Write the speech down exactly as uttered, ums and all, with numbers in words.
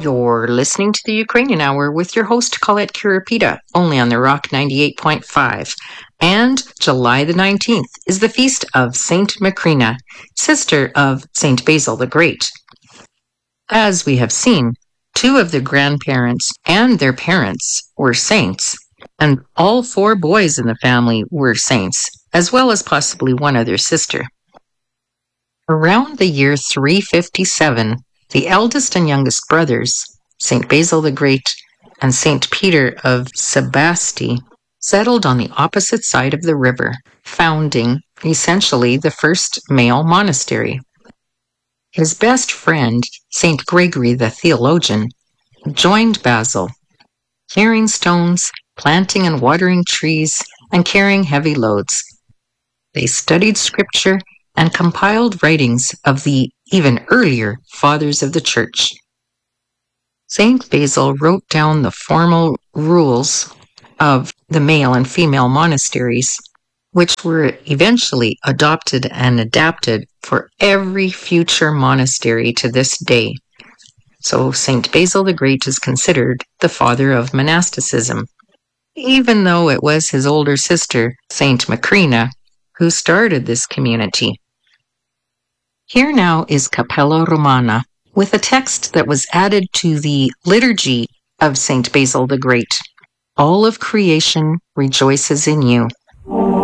You're listening to the Ukrainian Hour with your host, Colette Kurapita, only on the Rock ninety-eight point five. And July the nineteenth is the feast of Saint Macrina, sister of Saint Basil the Great. As we have seen, two of the grandparents and their parents were saints, and all four boys in the family were saints, as well as possibly one other sister. Around the year three fifty-seven, the eldest and youngest brothers, Saint Basil the Great and Saint Peter of Sebasti, settled on the opposite side of the river, founding essentially the first male monastery. His best friend, Saint Gregory the theologian, joined Basil, clearing stones, planting and watering trees, and carrying heavy loads. They studied scripture and compiled writings of the even earlier fathers of the church. Saint Basil wrote down the formal rules of the male and female monasteries, which were eventually adopted and adapted for every future monastery to this day. So Saint Basil the Great is considered the father of monasticism, even though it was his older sister, Saint Macrina, who started this community. Here now is Capella Romana, with a text that was added to the liturgy of Saint Basil the Great. All of creation rejoices in you.